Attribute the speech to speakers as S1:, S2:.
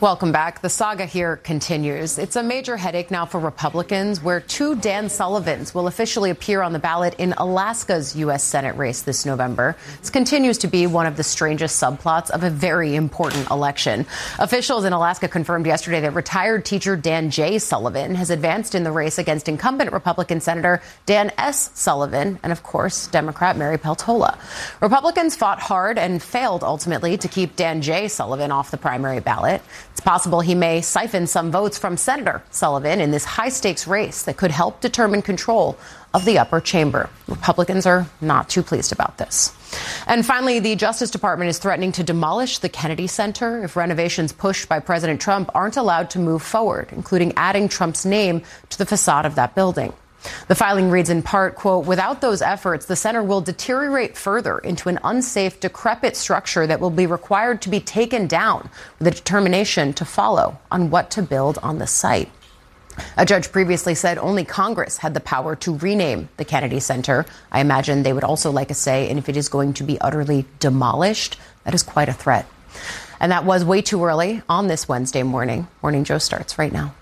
S1: Welcome back. The saga here continues. It's a major headache now for Republicans, where two Dan Sullivans will officially appear on the ballot in Alaska's U.S. Senate race this November. This continues to be one of the strangest subplots of a very important election. Officials in Alaska confirmed yesterday that retired teacher Dan J. Sullivan has advanced in the race against incumbent Republican Senator Dan S. Sullivan and, of course, Democrat Mary Peltola. Republicans fought hard and failed ultimately to keep Dan J. Sullivan off the primary ballot. It's possible he may siphon some votes from Senator Sullivan in this high-stakes race that could help determine control of the upper chamber. Republicans are not too pleased about this. And finally, the Justice Department is threatening to demolish the Kennedy Center if renovations pushed by President Trump aren't allowed to move forward, including adding Trump's name to the facade of that building. The filing reads in part, quote, "Without those efforts, the center will deteriorate further into an unsafe, decrepit structure that will be required to be taken down with a determination to follow on what to build on the site." A judge previously said only Congress had the power to rename the Kennedy Center. I imagine they would also like a say, and if it is going to be utterly demolished, that is quite a threat. And that was way too early on this Wednesday morning. Morning Joe starts right now.